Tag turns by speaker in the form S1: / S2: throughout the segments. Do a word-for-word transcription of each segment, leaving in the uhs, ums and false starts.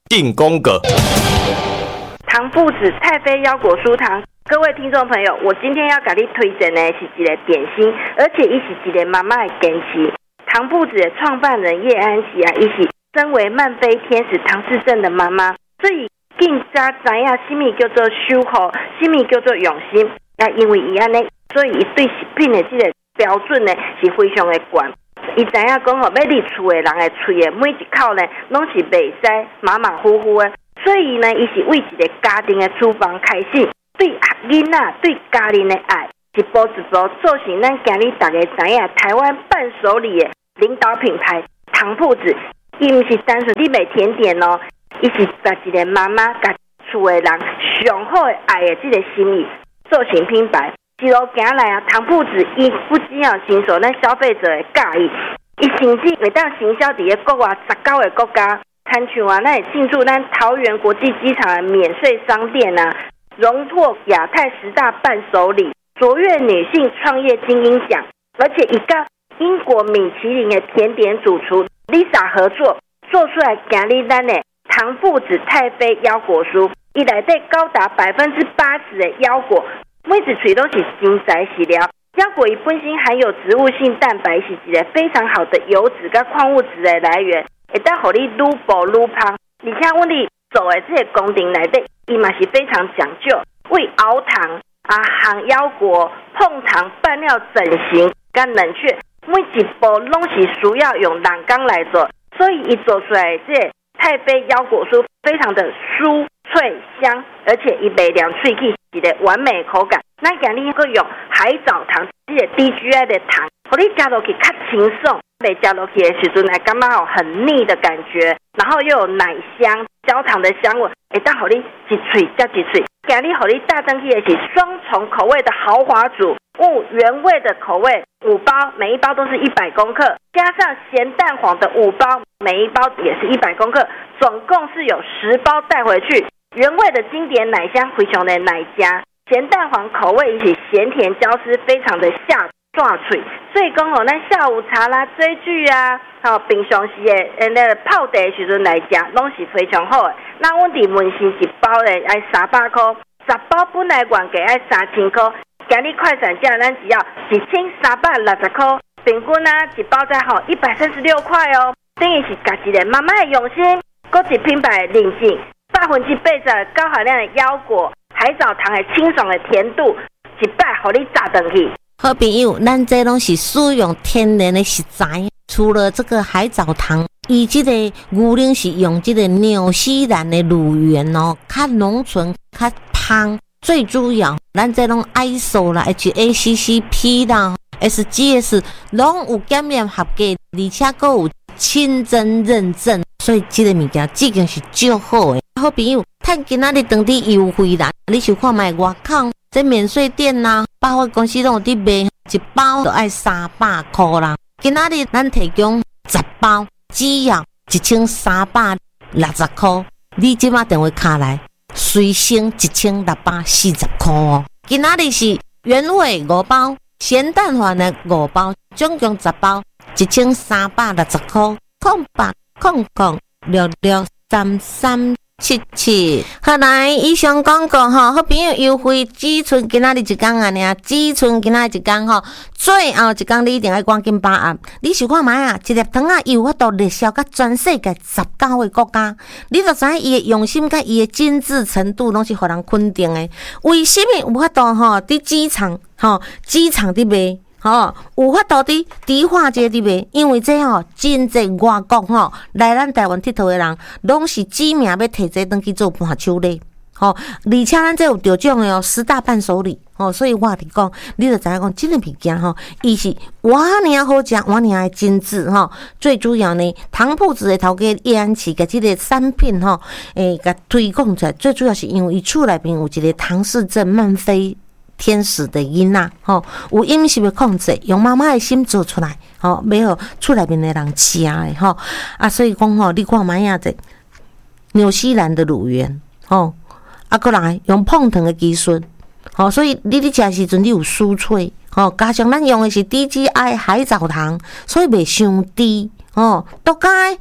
S1: 进宫格。
S2: 糖父子太妃腰果酥糖，各位听众朋友，我今天要给你推荐的是一个点心，而且伊是一个妈妈的坚持。糖父子的创办人叶安琪啊，伊是身为慢飞天使唐氏症的妈妈，所以更加知影什么叫做守护，什么叫做用心。那因为伊安尼，所以伊对食品的这个标准呢是非常的高。伊知影讲吼，要入厝的人的嘴的每一口呢，拢是袂使马马虎虎的。所以呢，伊是为一个家庭的厨房开始，对囡仔、对家人的爱，一步一步做成咱今日大家知影台湾伴手礼的领导品牌糖父子。伊毋是单纯你卖甜点哦，伊是把一个妈妈甲厝的人上好的爱的这个心意做成品牌。一路行来啊，糖父子伊不只要承受咱消费者的介意，伊甚至会当行销伫个国外十九个国家。参像啊，咱会进驻咱桃园国际机场的免税商店啊，荣获亚太十大伴手礼、卓越女性创业精英奖，而且以跟英国米其林的甜点主厨 Lisa 合作，做出来今日咱的糖父子太妃腰果酥，伊内底高达百分之八十的腰果，每一喙都是真材实料。腰果伊本身含有植物性蛋白，是一个非常好的油脂跟矿物质的来源。会当互你愈补愈胖，而且阮哋做的这个工程内底，伊嘛是非常讲究，为熬糖啊、烘腰果、碰糖、拌料、整形跟冷却，每一步拢是需要用人工来做，所以伊做出来这个太妃腰果酥非常的酥脆香，而且伊袂凉喙齿，是一个完美口感。咱今日佫用海藻糖，这个 D G I 的糖，互你加落去较清爽。被加落去的时阵，还感觉有很腻的感觉，然后又有奶香、焦糖的香味，会当互你一喙接一喙。今日互你带登去的是双重口味的豪华组，哦，原味的口味五包，每一包都是一百公克，加上咸蛋黄的五包，每一包也是一百公克，总共是有十包带回去。原味的经典奶香非常的奶加，咸蛋黄口味一起咸甜交织，非常的下抓嘴。所以讲吼，咱下午茶啦、追剧啊，还有平常时的呃那个泡茶的时阵来食，拢是非常好的。那阮伫门市一包咧要三百块，十包本来原价要三千块，今日快闪价咱只要一千三百六十块，平均啊一包才好一百三十六块哦。等于是家己的妈妈的用心，国际品牌的认证，百分之八十高含量的腰果、海藻糖的清爽的甜度，一摆互你炸转去。
S3: 好朋友，咱这拢是使用天然的食材，除了这个海藻糖，伊这个牛奶是用这个纽西兰的乳源哦，较浓醇、较香。最主要，咱这拢 I S O 啦、H A C C P 啦、S G S 拢有检验合格，而且佫有清真认证，所以这个物件已经是足好的。好朋友，趁今仔日当地优惠啦，你想看卖外口？这免税店呐、啊，百货公司都有伫卖，一包就要三百块啦。今仔日咱提供十包，只要一千三百六十块。你即马电话卡来，随升一千六百四十块哦。今仔日是原味五包，咸蛋黄的五包，总共十包，一千三百六十块。空八空空六六三三。七七，好来，以上广告吼，好朋友优惠只剩今仔日一天啊，尔只剩今仔日一天吼，最后一天你一定要赶紧把握。你想看卖啊？一粒糖啊，有法度热销甲全世界十九个国家，你就知影伊的用心甲伊的精致程度，拢是互人肯定的。为什么有法度吼？伫机场吼，机场伫卖。吼，有法度伫迪化街伫卖，因为这吼真侪外国吼来咱台湾佚佗的人，拢是指名要摕这登去做伴手礼。吼，而且咱这有得奖的哦，十大伴手礼。吼，所以我伫讲，你就知影讲，这个物件吼，伊是我尔好食，我尔的精致吼。最主要呢，糖铺子的头家叶安琪甲这个产品吼，诶，甲推广出来，最主要是因为伊厝内面有一个唐氏症慢飞天使的囡仔吼，有饮食的控制，用妈妈的心做出来，吼，没有厝内面的人吃的吼啊，所以讲吼，你看卖啊这纽西兰的乳源吼，啊，过来用碰糖的技术，吼，所以你咧食时阵你有酥脆，吼，加上咱用的是 D G I 海藻糖，所以袂伤低，吼，都该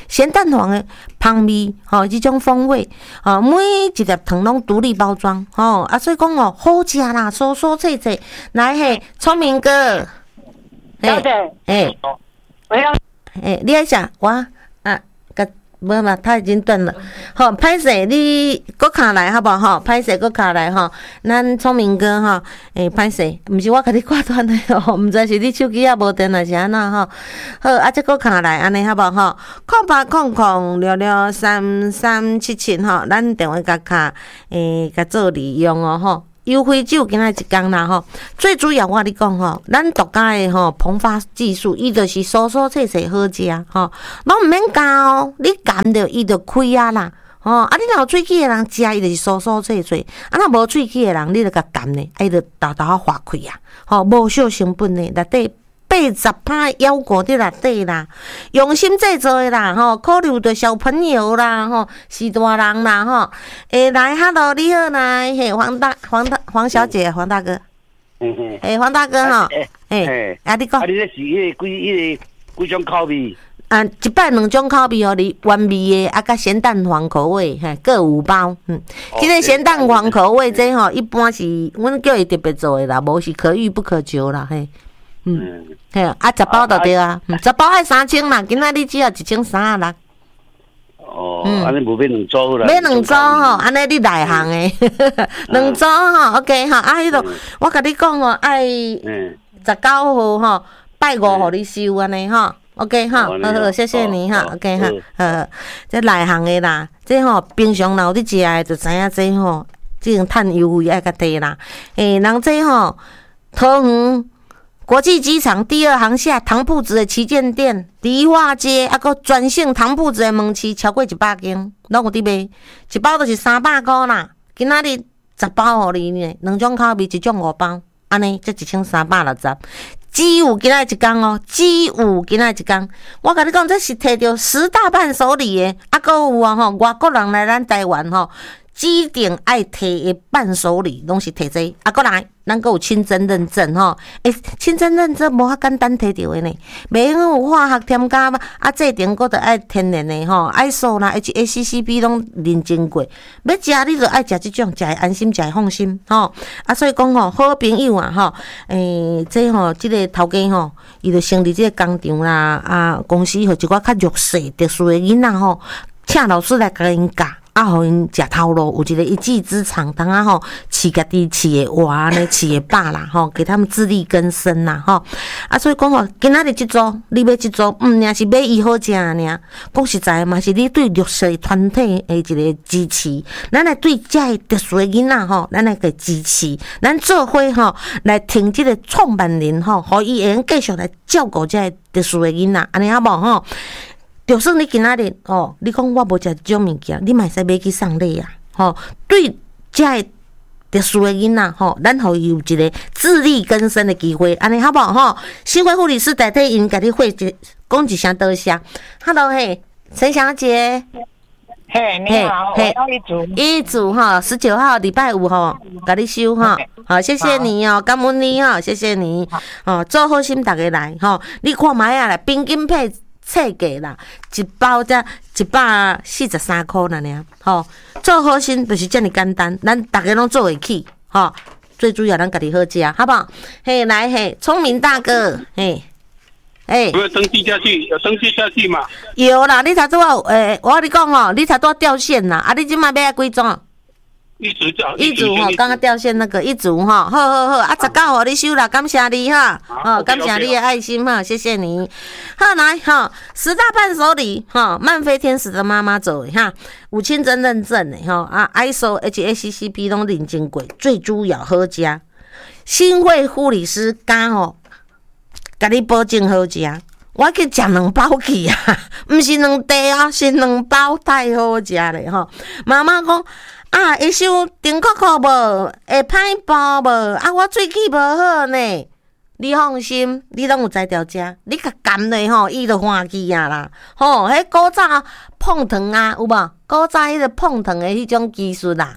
S3: 咸蛋黄的香味，吼，这种风味，哦，每一粒糖拢独立包装，吼，啊，所以讲哦，好食啦，酥酥脆脆。来嘿，聪明哥，
S1: 小姐，
S3: 哎，
S1: 我要，
S3: 哎，你爱啥？我啊，个无嘛，他已经断了。好，歹势，你搁卡来好不好？哈，歹势搁卡来哈。咱聪明哥哈，诶，歹势，毋是我甲你挂断的哦，毋知是你手机啊无电还是安那哈。好，啊，再搁卡来安尼好不好？哈，空八空空六六三三七七哈，咱电话甲卡诶，甲做利用哦吼。优惠只有今仔一天啦吼，最主要我甲你讲吼，咱独家的吼膨发技术，伊就是酥酥脆脆好食吼，拢毋免加哦，你含着伊就开啊啦，吼啊你若有喙齿的人食伊就是酥酥脆脆，啊若无喙齿的人你就甲含呢，伊就豆豆化开啊，吼无少成本的内底。八十趴腰果伫内底啦，用心制作的啦，吼，考虑着小朋友啦，吼，是大人啦，吼，诶，来，hello，你好，来，嘿，黄大，黄大，黄小姐，黄大哥，
S1: 嗯嗯，
S3: 诶，黄大哥吼，
S1: 诶，
S3: 啊，你讲，
S1: 啊，你这是迄个几迄个几种口味？
S3: 啊，一摆两种口味互你，原味的，啊，甲咸蛋黄口味，嘿，各五包，嗯，即个咸蛋黄口味，这吼，一般是阮叫伊特别做的啦，无是可遇不可求啦，嘿。嗯，嘿，啊，十包就对啊，十包爱三千嘛，今仔日只要一千三啊六。
S1: 哦，安尼无买两组啦。
S3: 买两组吼，安尼你内行诶，两组吼 ，OK 吼，啊，迄个我甲你讲哦，爱十九号吼，拜五互你收安尼吼 ，OK 吼，好好，谢谢你哈 ，OK 哈，呃，这内行诶啦，这吼平常若有咧食诶，就知影这吼，即种趁优惠爱较低啦，诶，人这吼桃园。国际机场第二航厦糖铺子的旗舰店，梨花街啊，个专线糖铺子的门市超过一百间，拢有伫卖，一包就是三百块啦。今仔日十包互你呢，两种口味，一种五包，安尼才一千三百六十。只有今仔一天哦，只有今仔一天。我甲你讲，这是摕着十大伴手礼的，啊，搁有啊吼，外国人来咱台湾吼。指定爱摕的伴手礼，拢是摕这，啊，过来，咱搁有清真认证吼，诶、欸，清真认证无遐简单摕着的呢，袂用有化学添加啊，制定搁着爱天然的吼 ，I S O 啦 ，H A C C P 拢认证过，要食你就爱食即种，食会安心，食会放心吼，啊，所以讲吼，好朋友啊吼，诶、欸，这吼，即、这个头家吼，伊就成立即个工厂啦，啊，公司吼一寡较弱势、特殊的囡仔吼，请老师来甲因教。啊，互因食头路，有一个一技之长，当啊吼，饲家己饲的娃呢，饲的爸啦，吼，给他们自力更生啦，吼。啊，所以讲吼，今仔日即组，你要即组，毋定是买伊好食尔，讲实在嘛，是你对弱势团体的一个支持，咱来对遮个特殊的囡仔吼，咱来个支持，咱做伙吼来听即个创办人吼，互伊会用继续来照顾遮个特殊的囡仔，安尼好无吼？就算你今仔日哦，你讲我无食即种物件，你嘛会使买去送礼啊！吼，对遮个特殊的囡仔吼，咱互伊有一个自力更生的机会，安尼好不好？吼，新会护理师代替因甲你会一讲一声多谢。Hello 嘿，陈小姐，
S4: 嘿，你好，我要一组，
S3: 一组哈，十九号礼拜五吼，甲你收哈，好，谢谢你哦，感恩你哈，谢谢你，哦，做好心大家来吼，你看卖啊啦，平均配。册价啦，一包才一百四十三块啦呢，吼，做好心就是这么简单，咱大家拢做会起，吼，最主要咱家己好食，好不好？嘿，来嘿，聪明大哥，嘿，哎，
S5: 有没有登记下去？有登记下去嘛？
S3: 有啦，你才多少？诶，我跟你讲哦，你才多掉线啦，啊，你即摆要几种？
S5: 一组叫
S3: 一组吼，刚刚掉线那个一组哈，好好好，啊，十九号你收啦，感谢你哈，哦，感谢你的爱心哈，谢谢你。好来哈，十大伴手礼哈，曼菲天使的妈妈做的哈，有清真认证的哈，啊 ，I S O H A C C P 拢认证过，最主要好食。新会护理师教吼，甲你保证好食。我去食两包去啊，毋是两袋啊，是两包，太好食咧吼。妈妈讲。啊，会伤甜苦苦无？会歹包无？啊，我喙齿无好呢。你放心，你拢有才调食，你甲含咧吼，伊就欢喜啊啦。吼，迄古早碰糖啊，有无？古早迄个碰糖的迄种技术啦。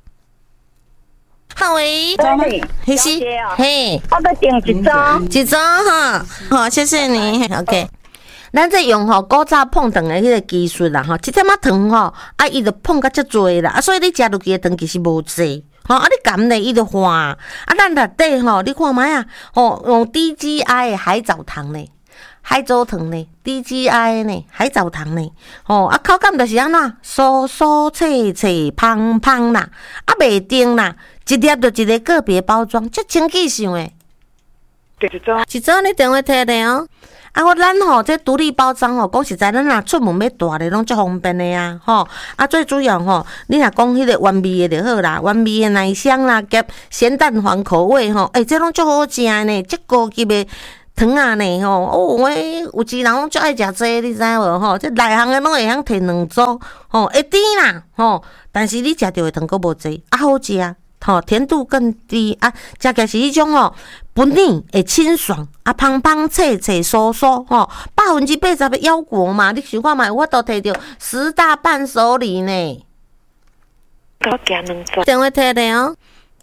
S3: 好诶，
S4: 嘿，小姐哦，
S3: 嘿，
S4: 我要订一张，
S3: 一张哈，好，谢谢你 ，OK。 咱这用吼古早碰糖的迄个技术啦，吼，一点仔糖吼，啊，伊就碰甲遮济啦，啊，所以你食落去的糖其实无济。吼、哦，啊，你含咧，伊就化，啊，咱内底吼，你看卖啊，吼，用 D G I 的海藻糖呢，海藻糖呢 ，D G I 呢，海藻糖呢，吼、哦，啊，口感就是安怎，酥酥脆脆，香香啦，啊，袂甜啦，一粒就一个个别包装，足清气象诶。
S2: 一组，
S3: 一组你电话摕咧哦。啊，我咱吼这独立包装吼，讲实在，咱若出门要带咧，拢足方便的啊，吼。啊，最主要吼，你若讲迄个原味的就好啦，原味的奶香啦，夹咸蛋黄口味吼，诶、欸，这拢足好食呢，足高级的糖啊呢，吼。哦，我有钱人拢足爱食这个，你知无吼？这内行的拢会晓摕两组，吼，会甜啦，吼。但是你食着的糖佫无济，啊好食啊。吼、哦，甜度更低啊，食起来是迄种哦，不腻，会清爽啊，香香脆脆酥酥吼，百分之八十的腰果嘛，你想看嘛，我都摕着十大伴手礼呢。
S2: 我加两组，
S3: 电话摕咧哦，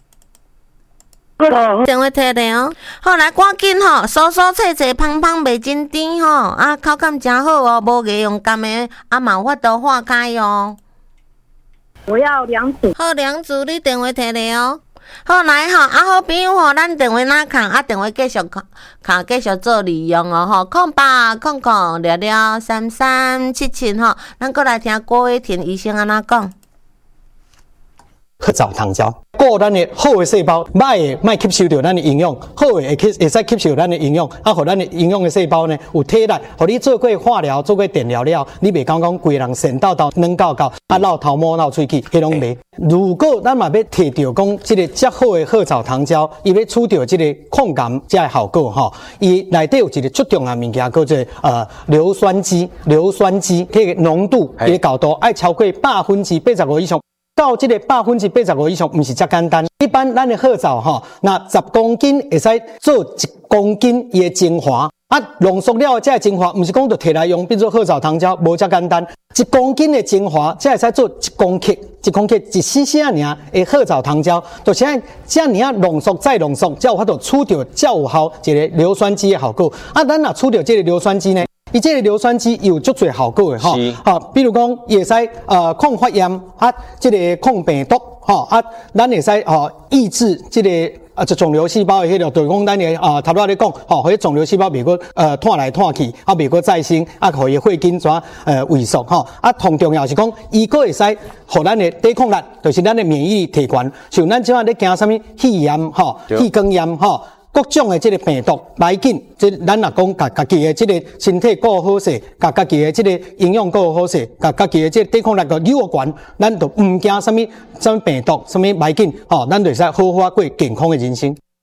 S3: 电话摕咧哦，好来赶紧吼，酥酥脆脆，香香袂真甜吼，啊，口感真好哦，无易用甘的，啊，嘛有法度化开哦。
S4: 我要两组，
S3: 好两组，你电话摕咧哦。好来吼，啊好朋友吼，咱电话哪卡啊？电话继续卡卡继续做利用哦吼，空八空空六六三三七七吼，咱过来听郭伟婷医生安怎讲。
S6: 褐藻糖胶，顾咱的好的细胞，歹的莫吸收到咱的营养，好的会吸会使吸收咱的营养，啊，互咱的营养的细胞呢有体力，互你做过化疗、做过电疗了，你袂讲讲规人神叨叨、软到到，啊，闹头毛、闹喙齿，迄拢袂。如果咱嘛要摕到讲即个较好的褐藻糖胶，伊要取到即个抗癌这个效果吼，伊内底有一个最重要物件，叫做呃硫酸基，硫酸基迄个浓度、伊个高度爱超过百分之八十五以上。到这个百分之八十五以上，毋是遮简单。一般咱的褐藻吼，那十公斤会使做一公斤伊的精华，啊，浓缩了这精华，毋是讲就摕来用变做褐藻糖胶，无遮简单。一公斤的精华，才会使做一公克，一公克一 C C 啊尔的褐藻糖胶，就是按这尔浓缩再浓缩，才有法度取到较有效一个硫酸基的效果。啊，咱若取到这个硫酸基呢？伊这个硫酸基有足侪效果的吼，好，比如讲，伊会使呃抗发炎啊，这个抗病毒吼啊，咱会使吼抑制这个啊，就肿瘤细胞的迄个，就是讲咱的啊，头拄仔咧讲吼，迄肿瘤细胞袂过呃拖来拖去，啊袂过再生，啊，互伊血筋怎呃萎缩吼，啊，同重要是讲，伊个会使互咱的抵抗力，就是咱的免疫力提悬，像咱即摆咧惊啥物肺炎吼、气管炎吼。各种的这个病毒来紧，即咱若讲家家己的这个身体顾好势，家家己的这个营养顾好势，家家己的这个抵抗力个有悬，咱就毋惊啥物啥物病毒，啥物来紧，吼，咱就使好好过健康的人生。